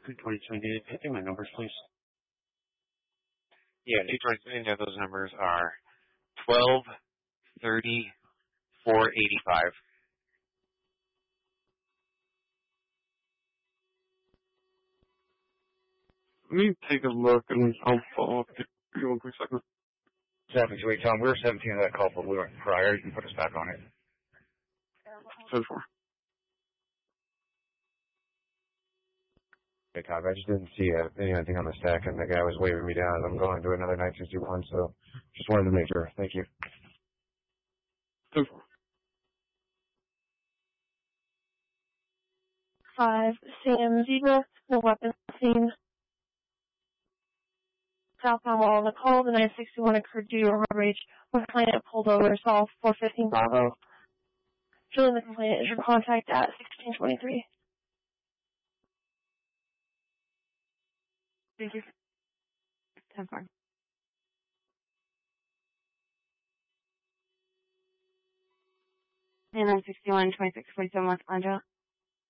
222, I think my numbers, please. Yeah, 222, yeah, those numbers are 12, 30, 485. Let me take a look and I'll follow up. Give me 1 quick second. Happy to wait, Tom. We were 17 of that call, but we weren't prior. You can put us back on it. 10-4. Hey, Cobb, I just didn't see anything on the stack, and the guy was waving me down as I'm going to another 961, so just wanted to make sure. Thank you. 10-4. 5, Sam Zebra, no weapons seen. Southbound wall on the call, the 961 occurred due to a road rage when the complainant pulled over south 415 Bravo. Julian, the complainant is your contact at 1623. Thank you. 10-4. And 961, 2647 West Glendale.